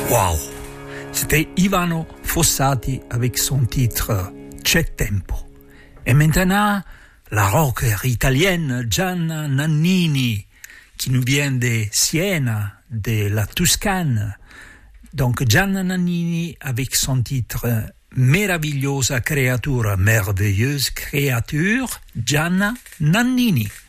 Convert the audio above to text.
Wow! C'était Ivano Fossati avec son titre C'è tempo. Et maintenant, la rocker italienne Gianna Nannini, qui nous vient de Siena, de la Toscane. Donc Gianna Nannini avec son titre Meravigliosa creatura, merveilleuse créature, Gianna Nannini.